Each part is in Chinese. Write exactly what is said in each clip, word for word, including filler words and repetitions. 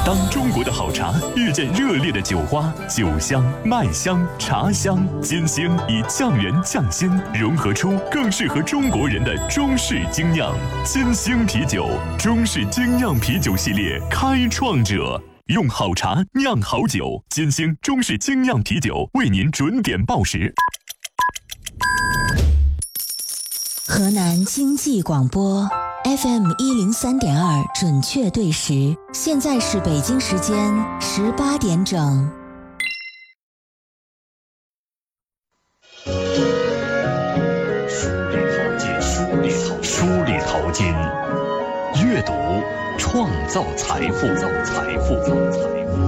当中国的好茶遇见热烈的酒花，酒香、麦香、茶香、金星以匠人匠心融合出更适合中国人的中式精酿。金星啤酒，中式精酿啤酒系列开创者，用好茶酿好酒。金星中式精酿啤酒为您准点报时。 河南经济广播 F M 一零三点二准确对时，现在是北京时间十八点整。 梳理淘金，阅读创造财富，财富，财富。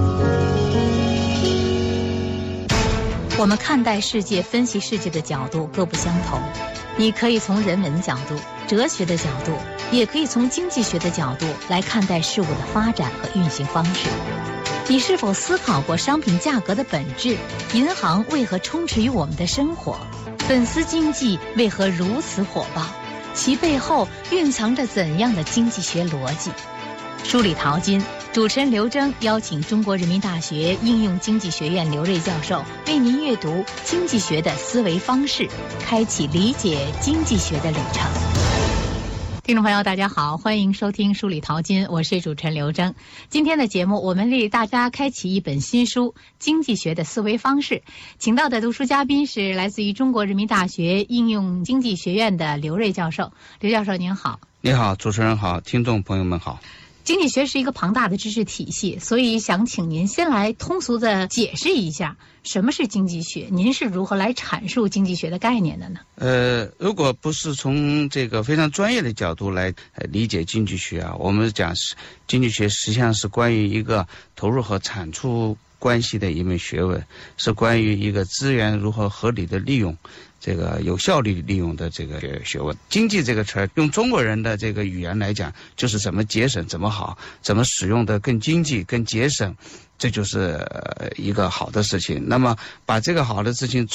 我们看待世界、分析世界的角度各不相同。你可以从人文角度、哲学的角度，也可以从经济学的角度来看待事物的发展和运行方式。你是否思考过商品价格的本质？银行为何充斥于我们的生活？粉丝经济为何如此火爆？其背后蕴藏着怎样的经济学逻辑？梳理淘金，主持人刘征邀请中国人民大学应用经济学院刘瑞教授为您阅读经济学的思维方式，开启理解经济学的旅程。听众朋友大家好，欢迎收听梳理淘金，我是主持人刘征。今天的节目我们为大家开启一本新书《经济学的思维方式》，请到的读书嘉宾是来自于中国人民大学应用经济学院的刘瑞教授。刘教授您好。 你好，主持人好，听众朋友们好。 经济学是一个庞大的知识体系，所以想请您先来通俗的解释一下什么是经济学，您是如何来阐述经济学的概念的呢？ 呃，如果不是从这个非常专业的角度来理解经济学啊，我们讲是经济学实际上是关于一个投入和产出关系的一门学问，是关于一个资源如何合理的利用，这个有效率利用的这个学问。经济这个词儿，用中国人的这个语言来讲，就是怎么节省，怎么好，怎么使用的更经济、更节省，这就是一个好的事情。那么把这个好的事情